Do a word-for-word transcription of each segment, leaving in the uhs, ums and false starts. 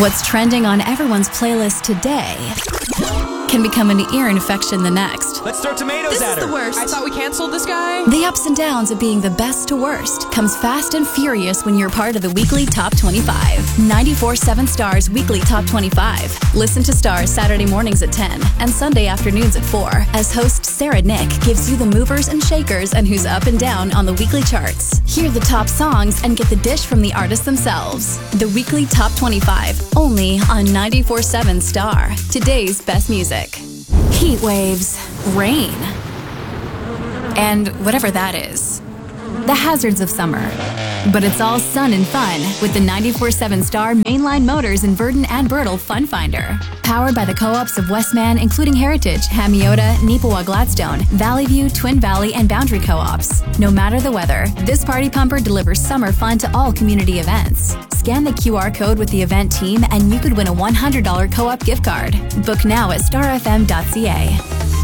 What's trending on everyone's playlist today can become an ear infection the next. Let's throw tomatoes This at is her. the worst. I thought we canceled this guy. The ups and downs of being the best to worst comes fast and furious when you're part of the weekly Top twenty-five. ninety-four point seven Star's weekly Top twenty-five. Listen to Stars Saturday mornings at ten and Sunday afternoons at four as host Sarah Nick gives you the movers and shakers and who's up and down on the weekly charts. Hear the top songs and get the dish from the artists themselves. The weekly Top twenty-five, only on ninety-four point seven Star. Today's best music. Heat waves, rain, and whatever that is. The hazards of summer. But it's all sun and fun with the ninety-four point seven Star Mainline Motors in Verdon and Birtle Fun Finder. Powered by the co-ops of Westman, including Heritage, Hamiota, Neepawa Gladstone, Valley View, Twin Valley, and Boundary co-ops. No matter the weather, this party pumper delivers summer fun to all community events. Scan the Q R code with the event team and you could win a one hundred dollars co-op gift card. Book now at star f m dot c a.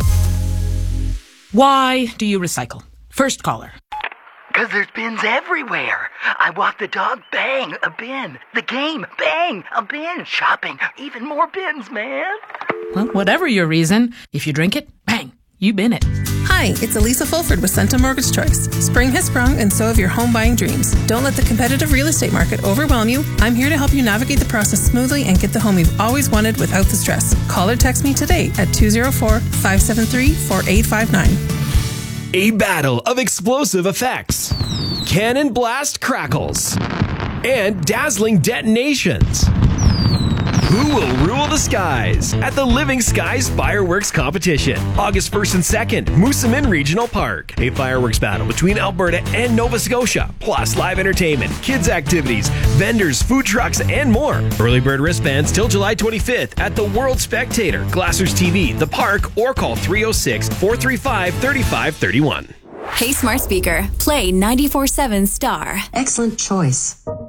Why do you recycle? First caller. Because there's bins everywhere. I walk the dog, bang, a bin. The game, bang, a bin. Shopping, even more bins, man. Well, whatever your reason, if you drink it, bang, you bin it. Hi, it's Elisa Fulford with Senta Mortgage Choice. Spring has sprung and so have your home buying dreams. Don't let the competitive real estate market overwhelm you. I'm here to help you navigate the process smoothly and get the home you've always wanted without the stress. Call or text me today at two oh four, five seven three, four eight five nine. A battle of explosive effects, cannon blast crackles, and dazzling detonations. Who will rule the skies at the Living Skies Fireworks Competition? August first and second, Moosomin Regional Park. A fireworks battle between Alberta and Nova Scotia, plus live entertainment, kids activities, vendors, food trucks, and more. Early bird wristbands till July twenty-fifth at the World Spectator, Glassers T V, the park, or call three oh six, four three five, three five three one. Hey, smart speaker, play ninety-four point seven Star. Excellent choice.